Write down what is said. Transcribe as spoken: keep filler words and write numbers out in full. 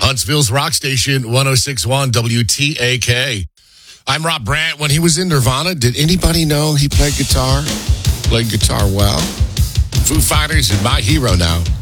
Huntsville's rock station, one oh six point one W T A K. I'm Rob Brandt. When he was in Nirvana, did anybody know he played guitar? Played guitar well. Foo Fighters is my hero now.